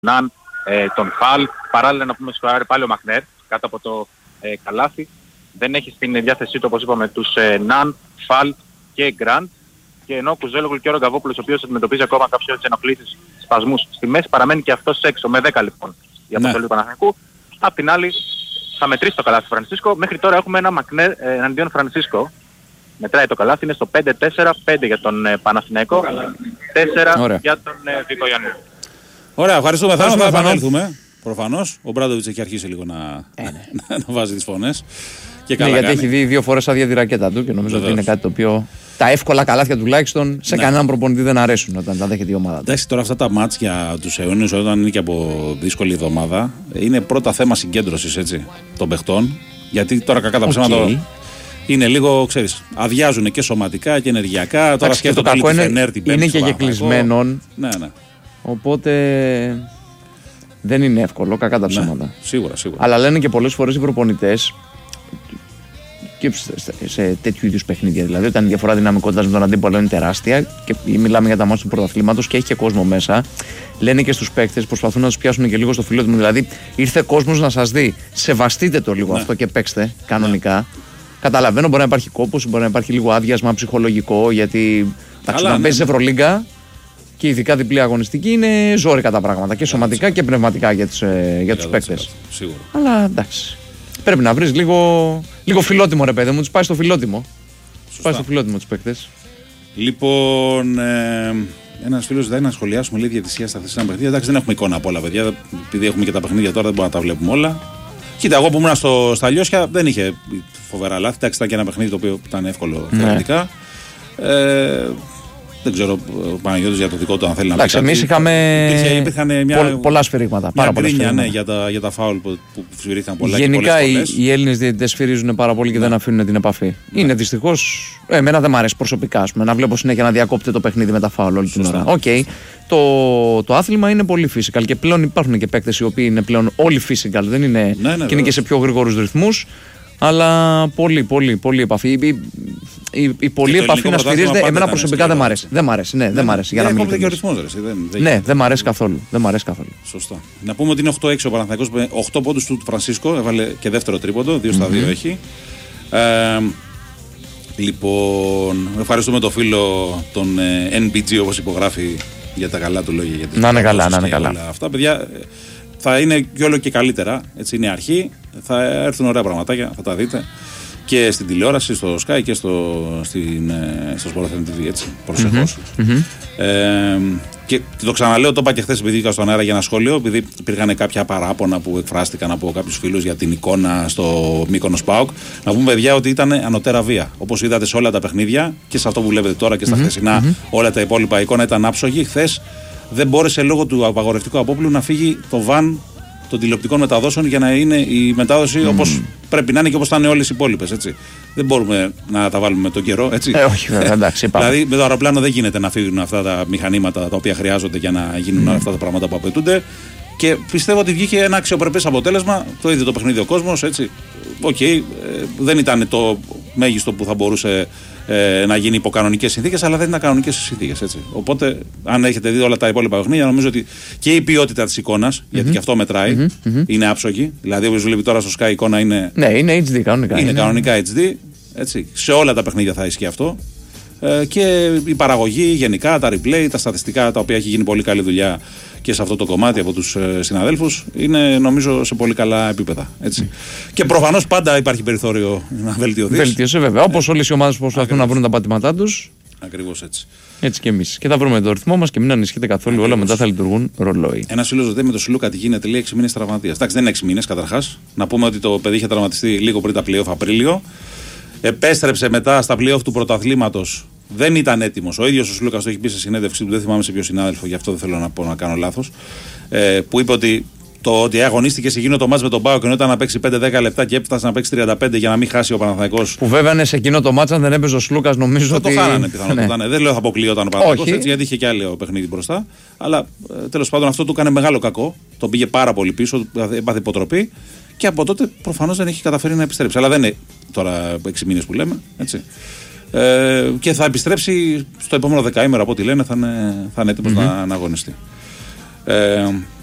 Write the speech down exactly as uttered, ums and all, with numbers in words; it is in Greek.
Ναν, ε, τον Φαλ. Παράλληλα να πούμε σκοράρει πάλι ο Μακνέρ κάτω από το ε, καλάθι. Δεν έχει στην διάθεσή του, όπως είπαμε, τους ε, Ναν, Φαλ και Γκραντ. Και ενώ ο Κουζέλογλου και ο Ρογκαβόπουλος, ο οποίος αντιμετωπίζει ακόμα κάποιες ενοχλήσεις, σπασμούς στη μέση, παραμένει και αυτός έξω με δέκα λοιπόν η αποστολή ναι. του Παναθηναϊκού. Απ' την άλλη θα μετρήσει το καλάθι Φρανσίσκο. Μέχρι τώρα έχουμε ένα Μακνέρ ε, εναντίον Φρανσίσκο. Μετράει το καλάθι, είναι στο πέντε τέσσερα πέντε για τον ε, Παναθηναϊκό, τέσσερα για τον ε, Βίκο Ιαννού. Ωραία, ευχαριστούμε. Θα, θα επανέλθουμε. Προφανώς. Ο Μπράντοβιτς έχει αρχίσει λίγο να, ε, ναι. να, να βάζει τις φωνές. Και καλά ναι, γιατί κάνει. έχει δει δύο φορές άδεια τη ρακέτα του και νομίζω Βεβαίως. Ότι είναι κάτι το οποίο. Τα εύκολα καλάθια τουλάχιστον σε ναι. κανέναν προπονητή δεν αρέσουν όταν τα δέχεται η ομάδα. Εντάξει, τώρα αυτά τα μάτς για τους αιώνιους, όταν είναι και από δύσκολη εβδομάδα, είναι πρώτα θέμα συγκέντρωσης έτσι, των παιχτών. Γιατί τώρα κακά τα ψέματα. Okay. Είναι λίγο, ξέρεις, αδειάζουν και σωματικά και ενεργειακά. Τώρα σκέφτομαι πάλι τη Φενέρ την Πέμπτη. Είναι και γεκλεισμένων. Ναι, ναι. Οπότε δεν είναι εύκολο, κακά τα ψέματα. Ναι, σίγουρα, σίγουρα. Αλλά λένε και πολλές φορές οι προπονητές και σε τέτοιου είδους παιχνίδια. Δηλαδή, όταν η διαφορά δυναμικότητας με τον αντίπαλο είναι τεράστια και μιλάμε για τα μάτια του πρωταθλήματος και έχει και κόσμο μέσα, λένε και στους παίκτες, προσπαθούν να τους πιάσουν και λίγο στο φιλότιμο. Δηλαδή, ήρθε κόσμος να σας δει. Σεβαστείτε το λίγο ναι. αυτό και παίξτε κανονικά. Ναι. Καταλαβαίνω, μπορεί να υπάρχει κόπος, μπορεί να υπάρχει λίγο άδειασμα ψυχολογικό, γιατί εντάξει, όταν ναι, παίζει ναι. Ευρωλίγκα και ειδικά διπλή αγωνιστική είναι ζόρικα τα πράγματα και σωματικά και πνευματικά για τους, ε, για τους παίκτες. Σίγουρα. Αλλά εντάξει. Πρέπει να βρεις λίγο, λίγο φιλότιμο ρε παιδί μου, τους πάει στο φιλότιμο. Τους πάει στο φιλότιμο τους παίκτες. Λοιπόν, ε, ένας φίλος ζητάει να σχολιάσουμε λίγη διαιτησία στα χθεσινά παιχνίδια. Εντάξει, δεν έχουμε εικόνα από όλα, παιδιά. Επειδή έχουμε και τα παιχνίδια τώρα, δεν μπορούμε να τα βλέπουμε όλα. Κοίτα, εγώ που ήμουν στο, στα Λιώσια δεν είχε φοβερά λάθη. Εντάξει, ήταν και ένα παιχνίδι το οποίο ήταν εύκολο ναι. θεωρητικά. Ε, δεν ξέρω ο Παναγιώτης για το δικό του αν θέλει να πει. Εντάξει, εμείς είχαμε υπήρχε, υπήρχαν μια, πο, πολλά σφυρίγματα. Πάρα πολλά σφυρίγματα. Ναι, για, τα, για τα φάουλ που, που σφυρίχθηκαν πολλά. Γενικά και οι, οι Έλληνες διαιτητές σφυρίζουν πάρα πολύ και ναι. δεν αφήνουν την επαφή. Ναι. Είναι δυστυχώς. Ε, εμένα δεν μου αρέσει προσωπικά πούμε, να βλέπω συνέχεια να διακόπτει το παιχνίδι με τα φάουλ όλη την ώρα. Okay. Το, το άθλημα είναι πολύ physical και πλέον υπάρχουν και παίκτες οι οποίοι είναι πλέον όλοι physical. Δεν είναι, ναι, ναι, και είναι και σε πιο γρήγορους ρυθμούς. Αλλά πολύ, πολύ, πολύ επαφή. Η, η, η πολλή επαφή να σφυρίζεται, εμένα προσωπικά δεν μ' αρέσει. Δεν μ' αρέσει, ναι, δεν μ' αρέσει. Για να μην Ναι, δεν μ' αρέσει καθόλου. Δεν μ' αρέσει καθόλου. Σωστά. Να πούμε ότι είναι οκτώ έξι ο Παναθηναϊκός με οκτώ πόντους του Φρανσίσκο. Έβαλε και δεύτερο τρίποντο, δύο στα δύο έχει. Ε, λοιπόν, ευχαριστούμε τον φίλο τον εν μπι τζι όπως υπογράφει για τα καλά του λόγια. Να είναι καλά, να είναι καλά. Αυτά, παιδιά. Θα είναι και όλο και καλύτερα. Έτσι είναι η αρχή. Θα έρθουν ωραία πραγματάκια, θα τα δείτε. Και στην τηλεόραση, στο Sky και στο, στην, στο Sport εφ εμ τι βι. Έτσι, προσεχώς. Mm-hmm. Ε, και το ξαναλέω, το είπα και χθες επειδή βγήκα στον αέρα για ένα σχόλιο. Επειδή υπήρχαν κάποια παράπονα που εκφράστηκαν από κάποιους φίλους για την εικόνα στο Μύκονος ΠΑΟΚ. Να πούμε, παιδιά, ότι ήταν ανωτέρα βία. Όπως είδατε σε όλα τα παιχνίδια και σε αυτό που βλέπετε τώρα και στα mm-hmm. χθεσινά, mm-hmm. όλα τα υπόλοιπα η εικόνα ήταν άψογη. Χθες δεν μπόρεσε λόγω του απαγορευτικού απόπλου να φύγει το βαν των τηλεοπτικών μεταδόσεων για να είναι η μετάδοση mm. όπως πρέπει να είναι και όπως θα είναι όλες οι υπόλοιπες. Έτσι. Δεν μπορούμε να τα βάλουμε με τον καιρό. Έτσι. Ε, όχι, βέβαια, εντάξει. Δηλαδή με το αεροπλάνο δεν γίνεται να φύγουν αυτά τα μηχανήματα τα οποία χρειάζονται για να γίνουν mm. αυτά τα πράγματα που απαιτούνται. Και πιστεύω ότι βγήκε ένα αξιοπρεπές αποτέλεσμα. Το είδε το παιχνίδι ο κόσμος. Οκ, okay, ε, δεν ήταν το μέγιστο που θα μπορούσε ε, να γίνει υπό κανονικές συνθήκες, αλλά δεν ήταν κανονικές συνθήκες. Έτσι. Οπότε, αν έχετε δει όλα τα υπόλοιπα παιχνίδια, νομίζω ότι και η ποιότητα της εικόνας, mm-hmm. γιατί και αυτό μετράει, mm-hmm. είναι άψογη. Δηλαδή, όπως βλέπει τώρα στο Sky, η εικόνα είναι. Ναι, είναι έιτς ντι κανονικά. Είναι, είναι κανονικά έιτς ντι. Έτσι. Σε όλα τα παιχνίδια θα ισχύει αυτό. Ε, και η παραγωγή γενικά, τα replay, τα στατιστικά, τα οποία έχει γίνει πολύ καλή δουλειά και σε αυτό το κομμάτι από τους ε, συναδέλφους, είναι νομίζω σε πολύ καλά επίπεδα. Έτσι. Mm. Και προφανώς πάντα υπάρχει περιθώριο να βελτιωθεί. Βελτίωσε βέβαια. Όπως όλες οι ομάδες που προσπαθούν να βρουν τα πατήματά τους. Ακριβώς έτσι. Έτσι και εμείς. Και θα βρούμε το ρυθμό μας και μην ανησυχείτε καθόλου. Ακριβώς. Όλα μετά θα λειτουργούν ρολόι. Ένας φίλος ρωτάει με το Σλούκα τι γίνεται, λέει έξι μήνες τραυματίας. Εντάξει, δεν είναι έξι μήνες καταρχάς. Να πούμε ότι το παιδί είχε τραυματιστεί λίγο πριν τα play-off Απρίλιο. Επέστρεψε μετά στα play-off του πρωταθλήματος. Δεν ήταν έτοιμος. Ο ίδιος ο Σλούκας το έχει πει σε συνέντευξη που δεν θυμάμαι σε ποιο συνάδελφο, γι' αυτό δεν θέλω να πω να κάνω λάθος. Ε, που είπε ότι το ότι αγωνίστηκε σε εκείνο το μάτς με τον ΠΑΟΚ ενώ ήταν να παίξει πέντε δέκα λεπτά και έφτασε να παίξει τριάντα πέντε για να μην χάσει ο Παναθηναϊκός. Που βέβαια είναι σε εκείνο το μάτς, αν δεν έπαιζε ο Σλούκας, νομίζω θα ότι. Το χάνανε πιθανότατα. Ναι. Δεν λέω θα αποκλείονταν ο Παναθηναϊκός έτσι, γιατί είχε και άλλο παιχνίδι μπροστά. Αλλά ε, τέλος πάντων αυτό του έκανε μεγάλο κακό. Τον πήγε πάρα πολύ πίσω, έπαθε υποτροπή. Και από τότε προφανώς δεν έχει καταφέρει να επιστρέψει. Αλλά δεν είναι τώρα έξι μήνες που λέμε. Έτσι. Ε, και θα επιστρέψει στο επόμενο δεκαήμερο από ό,τι λένε, θα είναι, θα είναι έτοιμος mm-hmm. να, να αγωνιστεί. Ε,